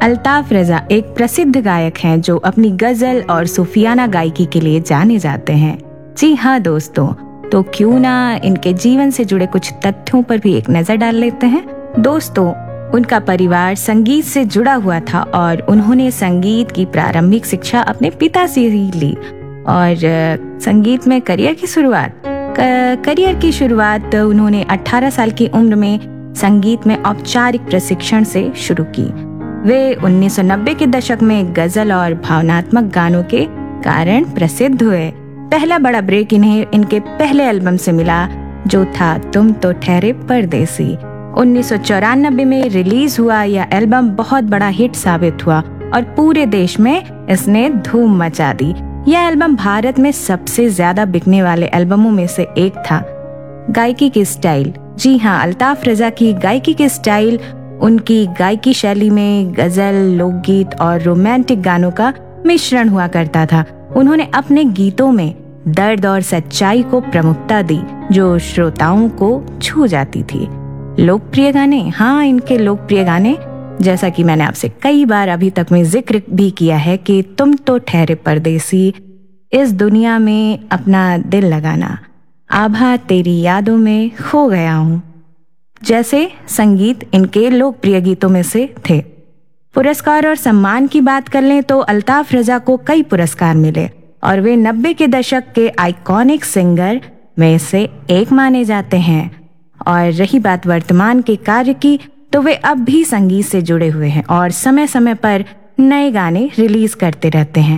अल्ताफ रज़ा एक प्रसिद्ध गायक हैं जो अपनी गजल और सूफियाना गायकी के लिए जाने जाते हैं। जी हाँ दोस्तों, तो क्यों ना इनके जीवन से जुड़े कुछ तथ्यों पर भी एक नजर डाल लेते हैं। दोस्तों, उनका परिवार संगीत से जुड़ा हुआ था और उन्होंने संगीत की प्रारंभिक शिक्षा अपने पिता से ही ली और संगीत में करियर की शुरुआत उन्होंने 18 साल की उम्र में संगीत में औपचारिक प्रशिक्षण से शुरू की। वे 1990 के दशक में गजल और भावनात्मक गानों के कारण प्रसिद्ध हुए। पहला बड़ा ब्रेक इन्हें इनके पहले एल्बम से मिला जो था तुम तो ठहरे परदेसी। 1994 में रिलीज हुआ यह एल्बम बहुत बड़ा हिट साबित हुआ और पूरे देश में इसने धूम मचा दी। यह एल्बम भारत में सबसे ज्यादा बिकने वाले एल्बमों में से एक था। गायकी की स्टाइल, जी हाँ, अल्ताफ रज़ा की गायकी की स्टाइल उनकी गायकी शैली में गजल, लोकगीत और रोमांटिक गानों का मिश्रण हुआ करता था। उन्होंने अपने गीतों में दर्द और सच्चाई को प्रमुखता दी जो श्रोताओं को छू जाती थी। लोकप्रिय गाने, हाँ, इनके लोकप्रिय गाने जैसा कि मैंने आपसे कई बार अभी तक में जिक्र भी किया है कि तुम तो ठहरे परदेसी, इस दुनिया में अपना दिल लगाना, आभा तेरी यादों में खो गया हूँ जैसे संगीत इनके लोकप्रिय गीतों में से थे। पुरस्कार और सम्मान की बात कर लें तो अल्ताफ रज़ा को कई पुरस्कार मिले और वे 90 के दशक के आइकॉनिक सिंगर में से एक माने जाते हैं। और रही बात वर्तमान के कार्य की, तो वे अब भी संगीत से जुड़े हुए हैं और समय समय पर नए गाने रिलीज करते रहते हैं।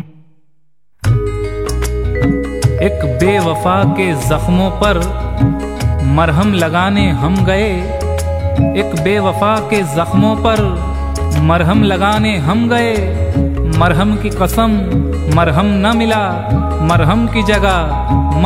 एक बेवफा के जख्मों पर मरहम लगाने हम गए, एक बेवफा के जख्मों पर मरहम लगाने हम गए, मरहम की कसम मरहम न मिला, मरहम की जगह